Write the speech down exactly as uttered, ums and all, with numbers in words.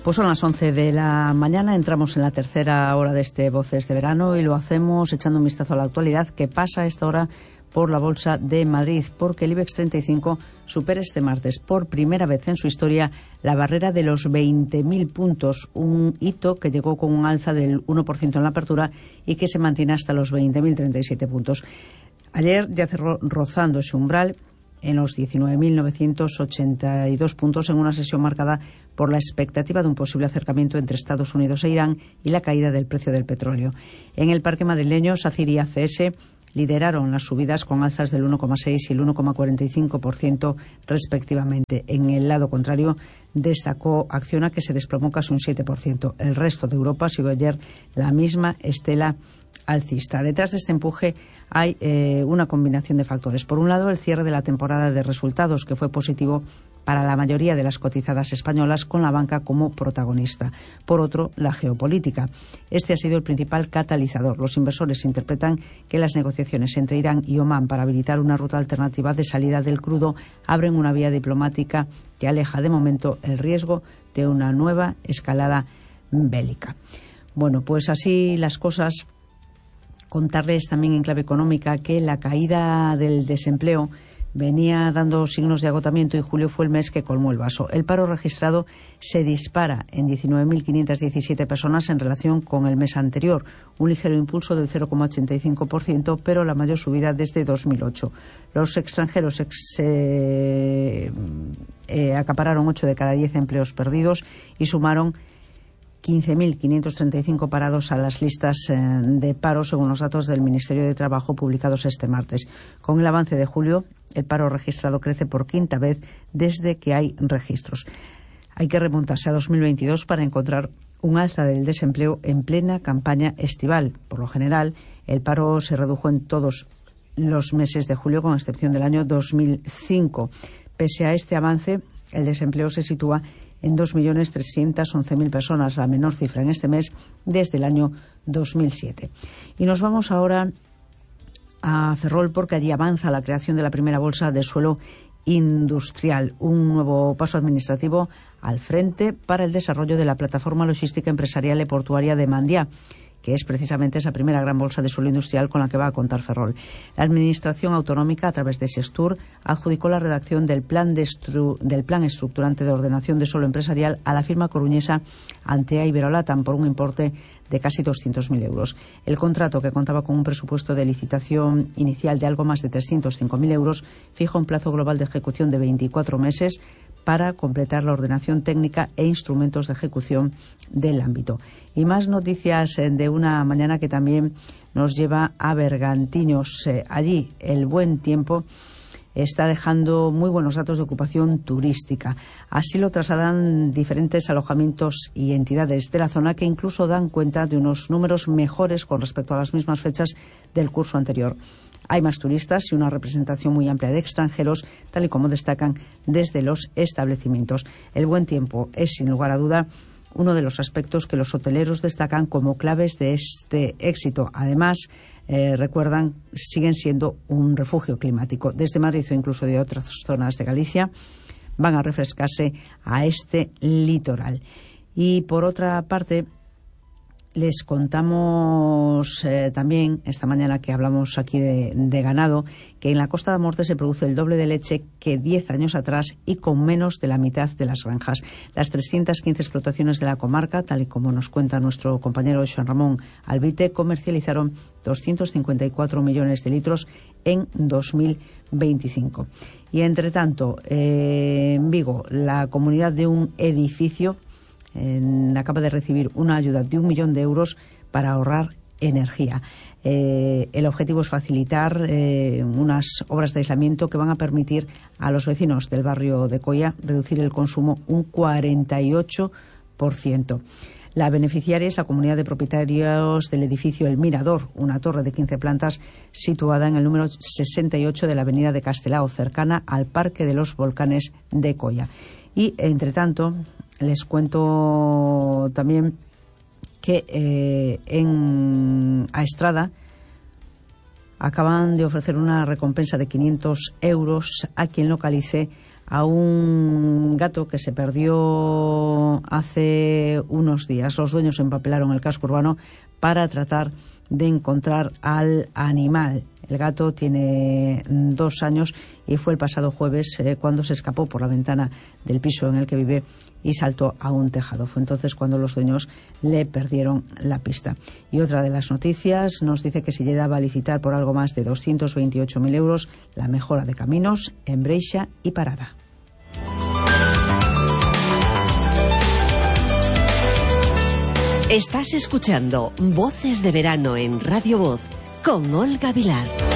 Pues son las once de la mañana, entramos en la tercera hora de este Voces de Verano y lo hacemos echando un vistazo a la actualidad que pasa a esta hora por la Bolsa de Madrid, porque el IBEX treinta y cinco supera este martes por primera vez en su historia la barrera de los veinte mil puntos, un hito que llegó con un alza del uno por ciento en la apertura y que se mantiene hasta los veinte mil treinta y siete puntos. Ayer ya cerró rozando ese umbral en los diecinueve mil novecientos ochenta y dos puntos en una sesión marcada por la expectativa de un posible acercamiento entre Estados Unidos e Irán y la caída del precio del petróleo. En el parque madrileño, SACIR y A C S lideraron las subidas con alzas del uno coma seis y el uno coma cuarenta y cinco por ciento respectivamente. En el lado contrario, destacó Acciona, que se desplomó casi un siete por ciento. El resto de Europa siguió ayer la misma estela alcista. Detrás de este empuje hay eh, una combinación de factores. Por un lado, el cierre de la temporada de resultados, que fue positivo para la mayoría de las cotizadas españolas, con la banca como protagonista. Por otro, la geopolítica. Este ha sido el principal catalizador. Los inversores interpretan que las negociaciones entre Irán y Omán para habilitar una ruta alternativa de salida del crudo abren una vía diplomática que aleja de momento el riesgo de una nueva escalada bélica. Bueno, pues así las cosas. Contarles también en clave económica que la caída del desempleo venía dando signos de agotamiento y julio fue el mes que colmó el vaso. El paro registrado se dispara en diecinueve mil quinientas diecisiete personas en relación con el mes anterior, un ligero impulso del cero coma ochenta y cinco por ciento, pero la mayor subida desde dos mil ocho. Los extranjeros ex, eh, eh, acapararon ocho de cada diez empleos perdidos y sumaron quince mil quinientos treinta y cinco parados a las listas eh, de paro, según los datos del Ministerio de Trabajo publicados este martes. Con el avance de julio, el paro registrado crece por quinta vez desde que hay registros. Hay que remontarse a dos mil veintidós para encontrar un alza del desempleo en plena campaña estival. Por lo general, el paro se redujo en todos los meses de julio, con excepción del año dos mil cinco. Pese a este avance, el desempleo se sitúa en dos millones trescientas once mil personas, la menor cifra en este mes desde el año dos mil siete. Y nos vamos ahora a Ferrol, porque allí avanza la creación de la primera bolsa de suelo industrial, un nuevo paso administrativo al frente para el desarrollo de la plataforma logística empresarial y portuaria de Mandiá, que es precisamente esa primera gran bolsa de suelo industrial con la que va a contar Ferrol. La Administración Autonómica, a través de Sestur, adjudicó la redacción del plan, de estru- del plan estructurante de ordenación de suelo empresarial a la firma coruñesa Antea Iberolatam por un importe de casi doscientos mil euros. El contrato, que contaba con un presupuesto de licitación inicial de algo más de trescientos cinco mil euros, fija un plazo global de ejecución de veinticuatro meses para completar la ordenación técnica e instrumentos de ejecución del ámbito. Y más noticias de una mañana que también nos lleva a Bergantiños. Allí el buen tiempo está dejando muy buenos datos de ocupación turística. Así lo trasladan diferentes alojamientos y entidades de la zona, que incluso dan cuenta de unos números mejores con respecto a las mismas fechas del curso anterior. Hay más turistas y una representación muy amplia de extranjeros, tal y como destacan desde los establecimientos. El buen tiempo es, sin lugar a duda, uno de los aspectos que los hoteleros destacan como claves de este éxito. Además, eh, recuerdan, siguen siendo un refugio climático. Desde Madrid o incluso de otras zonas de Galicia van a refrescarse a este litoral. Y por otra parte, les contamos eh, también esta mañana, que hablamos aquí de, de ganado, que en la Costa da Morte se produce el doble de leche que diez años atrás y con menos de la mitad de las granjas. Las trescientas quince explotaciones de la comarca, tal y como nos cuenta nuestro compañero Joan Ramón Albite, comercializaron doscientos cincuenta y cuatro millones de litros en dos mil veinticinco. Y entre tanto, eh, en Vigo, la comunidad de un edificio En, acaba de recibir una ayuda de un millón de euros para ahorrar energía. Eh, el objetivo es facilitar eh, unas obras de aislamiento que van a permitir a los vecinos del barrio de Coia reducir el consumo un cuarenta y ocho por ciento. La beneficiaria es la comunidad de propietarios del edificio El Mirador, una torre de quince plantas situada en el número sesenta y ocho de la avenida de Castelao, cercana al Parque de los Volcanes de Coia. Y, entre tanto, les cuento también que eh, en a Estrada acaban de ofrecer una recompensa de quinientos euros a quien localice a un gato que se perdió hace unos días. Los dueños empapelaron el casco urbano para tratar de encontrar al animal. El gato tiene dos años y fue el pasado jueves eh, cuando se escapó por la ventana del piso en el que vive y saltó a un tejado. Fue entonces cuando los dueños le perdieron la pista. Y otra de las noticias nos dice que se llega a licitar por algo más de doscientos veintiocho mil euros la mejora de caminos en Breixa y Parada. Estás escuchando Voces de Verano en Radio Voz con Olga Vilar.